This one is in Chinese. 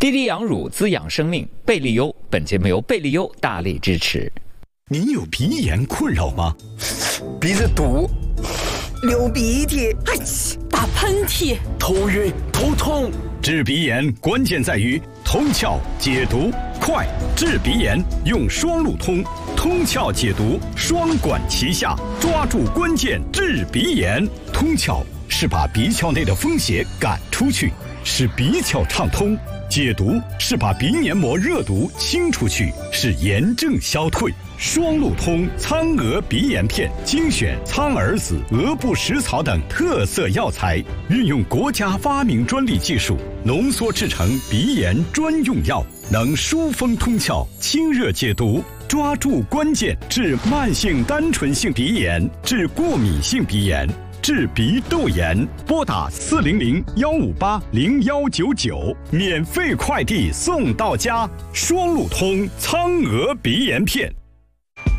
滴滴养乳滋养生命，贝利优。本节目由贝利优大力支持。 您有鼻炎困扰吗？ 鼻子堵， 流鼻涕， 打喷嚏， 头晕头痛。 治鼻炎关键在于通窍解毒快，治鼻炎用双路通，通窍解毒双管齐下，抓住关键治鼻炎。通窍是把鼻窍内的风邪赶出去，使鼻窍畅通；解毒是把鼻黏膜热毒清出去，使炎症消退。双路通苍蛾鼻炎片精选苍耳子、鹅不食草等特色药材，运用国家发明专利技术浓缩制成鼻炎专用药，能疏风通窍、清热解毒，抓住关键治慢性单纯性鼻炎、治过敏性鼻炎、治鼻窦炎。拨打400-158-0199，免费快递送到家。双路通苍蛾鼻炎片。